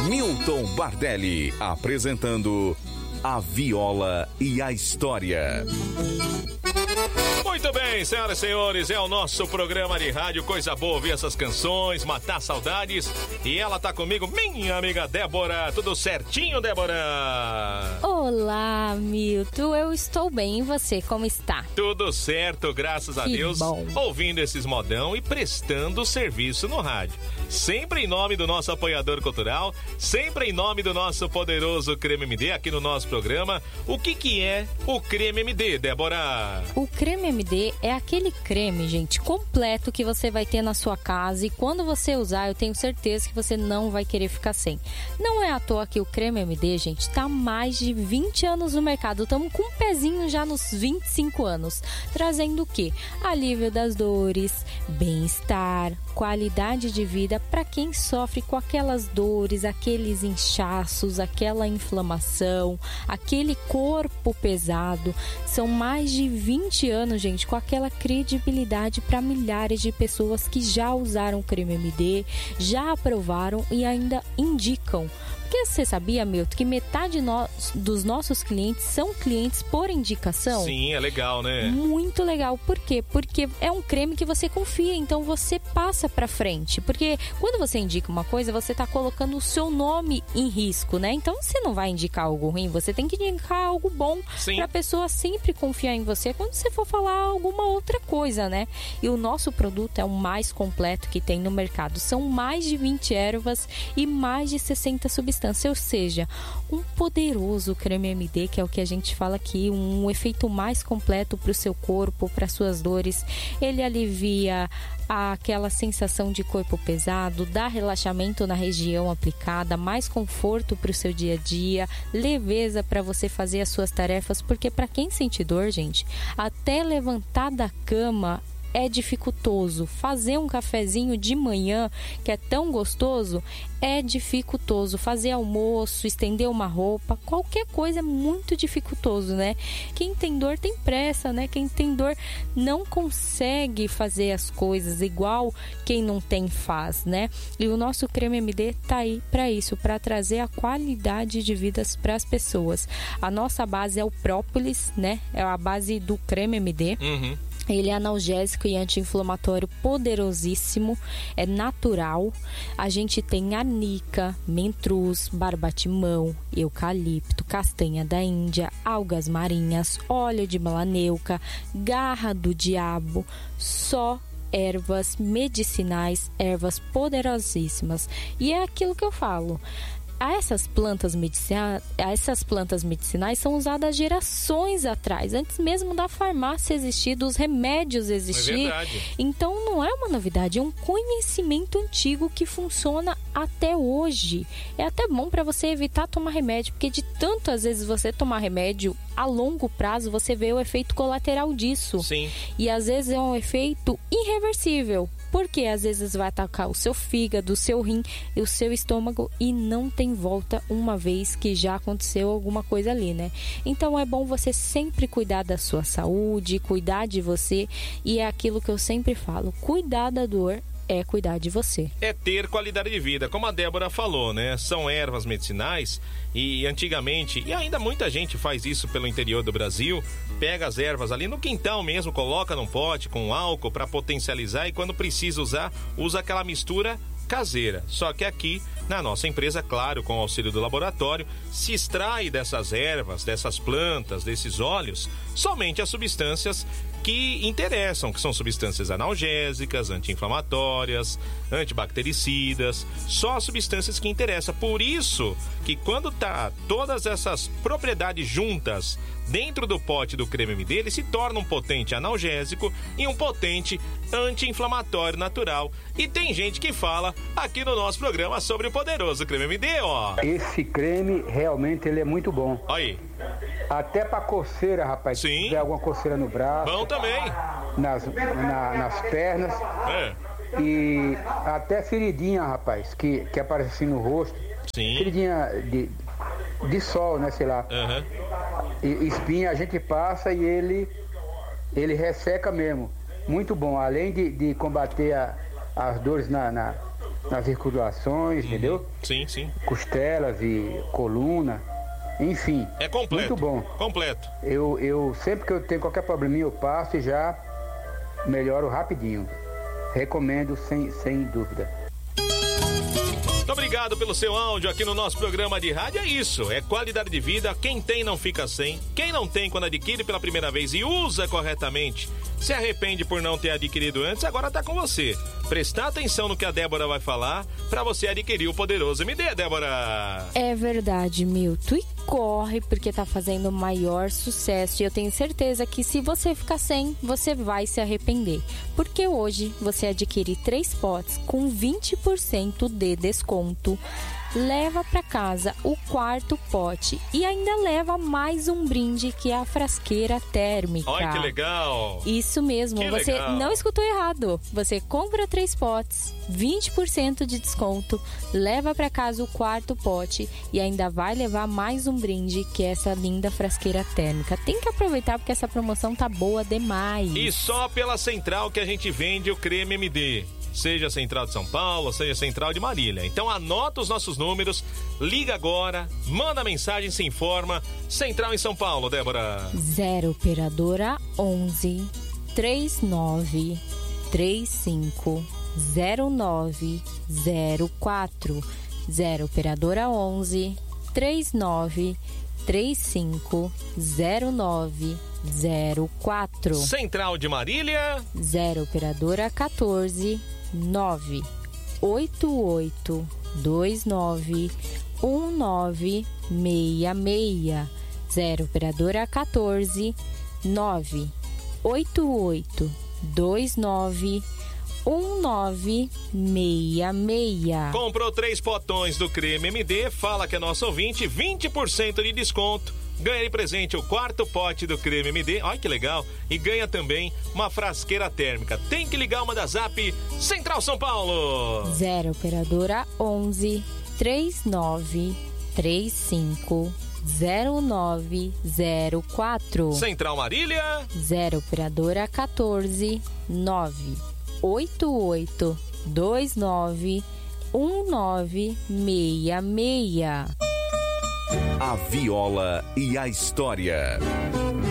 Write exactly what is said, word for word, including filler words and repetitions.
Milton Bardelli apresentando A Viola e a História. Muito bem, senhoras e senhores, é o nosso programa de rádio. Coisa boa ouvir essas canções, matar saudades. E ela tá comigo, minha amiga Débora. Tudo certinho, Débora? Olá, Milton. Eu estou bem. E você, como está? Tudo certo, graças a que Deus. Bom. Ouvindo esses modão e prestando serviço no rádio. Sempre em nome do nosso apoiador cultural, sempre em nome do nosso poderoso Creme M D aqui no nosso programa. O que que é o Creme M D, Débora? O Creme M D é aquele creme, gente, completo que você vai ter na sua casa e quando você usar, eu tenho certeza que você não vai querer ficar sem. Não é à toa que o Creme M D, gente, tá há mais de vinte anos no mercado. Estamos com um pezinho já nos vinte e cinco anos. Trazendo o quê? Alívio das dores, bem-estar, qualidade de vida para quem sofre com aquelas dores, aqueles inchaços, aquela inflamação, aquele corpo pesado. São mais de vinte anos, gente, com aquela credibilidade para milhares de pessoas que já usaram o Creme M D, já aprovaram e ainda indicam. Porque você sabia, Milton, que metade no... dos nossos clientes são clientes por indicação? Sim, é legal, né? Muito legal. Por quê? Porque é um creme que você confia, então você passa pra frente. Porque quando você indica uma coisa, você tá colocando o seu nome em risco, né? Então você não vai indicar algo ruim, você tem que indicar algo bom. Sim. Pra pessoa sempre confiar em você quando você for falar alguma outra coisa, né? E o nosso produto é o mais completo que tem no mercado. São mais de vinte ervas e mais de sessenta substâncias. Ou seja, um poderoso creme M D, que é o que a gente fala aqui, um efeito mais completo para o seu corpo, para suas dores. Ele alivia aquela sensação de corpo pesado, dá relaxamento na região aplicada, mais conforto para o seu dia a dia, leveza para você fazer as suas tarefas, porque para quem sente dor, gente, até levantar da cama é dificultoso. Fazer um cafezinho de manhã, que é tão gostoso, é dificultoso. Fazer almoço, estender uma roupa, qualquer coisa é muito dificultoso, né? Quem tem dor tem pressa, né? Quem tem dor não consegue fazer as coisas igual quem não tem faz, né? E o nosso Creme M D tá aí para isso, para trazer a qualidade de vidas para as pessoas. A nossa base é o própolis, né? É a base do Creme M D. Uhum. Ele é analgésico e anti-inflamatório poderosíssimo, é natural. A gente tem anica, mentruz, barbatimão, eucalipto, castanha da Índia, algas marinhas, óleo de melaneuca, garra do diabo, só ervas medicinais, ervas poderosíssimas. E é aquilo que eu falo. Essas plantas, medicinais, essas plantas medicinais são usadas gerações atrás, antes mesmo da farmácia existir, dos remédios existir. É verdade. Então não é uma novidade, é um conhecimento antigo que funciona até hoje. É até bom para você evitar tomar remédio, porque de tanto às vezes você tomar remédio, a longo prazo você vê o efeito colateral disso. Sim. E às vezes é um efeito irreversível. Porque às vezes vai atacar o seu fígado, o seu rim e o seu estômago e não tem volta uma vez que já aconteceu alguma coisa ali, né? Então é bom você sempre cuidar da sua saúde, cuidar de você, e é aquilo que eu sempre falo, cuidar da dor é cuidar de você. É ter qualidade de vida, como a Débora falou, né? São ervas medicinais e antigamente, e ainda muita gente faz isso pelo interior do Brasil, pega as ervas ali no quintal mesmo, coloca num pote com álcool para potencializar e quando precisa usar, usa aquela mistura caseira. Só que aqui, na nossa empresa, claro, com o auxílio do laboratório, se extrai dessas ervas, dessas plantas, desses óleos, somente as substâncias que interessam, que são substâncias analgésicas, anti-inflamatórias, antibactericidas, só as substâncias que interessam. Por isso que quando tá todas essas propriedades juntas dentro do pote do Creme M D, ele se torna um potente analgésico e um potente anti-inflamatório natural. E tem gente que fala aqui no nosso programa sobre o poderoso Creme M D, ó. Esse creme, realmente, ele é muito bom. Aí. Até pra coceira, rapaz. Sim. Se tiver alguma coceira no braço. Bom também. Nas, na, nas pernas. É. E até feridinha, rapaz, que, que aparece assim no rosto. Sim. Feridinha de, de sol, né, sei lá. Uhum. E, espinha a gente passa e ele, ele resseca mesmo. Muito bom. Além de, de combater a, as dores na, na, nas circulações, uhum. entendeu? Sim, sim. Costelas e coluna, enfim. É completo. Muito bom. Completo. Eu, eu sempre que eu tenho qualquer probleminha, eu passo e já melhoro rapidinho. Recomendo sem, sem dúvida. Muito obrigado pelo seu áudio aqui no nosso programa de rádio. É isso, é qualidade de vida. Quem tem não fica sem. Quem não tem, quando adquire pela primeira vez e usa corretamente, se arrepende por não ter adquirido antes, agora tá com você. Prestar atenção no que a Débora vai falar para você adquirir o poderoso M D, Débora. É verdade, Milton. E corre, porque tá fazendo maior sucesso. E eu tenho certeza que se você ficar sem, você vai se arrepender. Porque hoje você adquire três potes com vinte por cento de desconto. Leva para casa o quarto pote e ainda leva mais um brinde, que é a frasqueira térmica. Olha que legal! Isso mesmo, que você legal. Não escutou errado. Você compra três potes, vinte por cento de desconto, leva para casa o quarto pote e ainda vai levar mais um brinde, que é essa linda frasqueira térmica. Tem que aproveitar porque essa promoção tá boa demais. E só pela Central que a gente vende o creme M D. Seja Central de São Paulo, seja Central de Marília. Então anota os nossos números, liga agora, manda mensagem, se informa. Central em São Paulo, Débora. zero operadora onze, trinta e nove, trinta e cinco, zero nove zero quatro. zero operadora onze, trinta e nove, trinta e cinco, zero nove zero quatro. Central de Marília. zero operadora quatorze, nove oito oito dois nove um nove seis seis. zero operadora quatorze, nove oito oito dois nove um nove seis seis. Comprou três potões do creme M D, fala que é nosso ouvinte, vinte por cento de desconto. Ganha de presente o quarto pote do creme M D, olha que legal, e ganha também uma frasqueira térmica. Tem que ligar uma da Zap Central São Paulo. zero operadora onze, trinta e nove, trinta e cinco, zero nove zero quatro. Central Marília. zero operadora quatorze, nove oito oito dois nove um nove seis seis. A Viola e a História.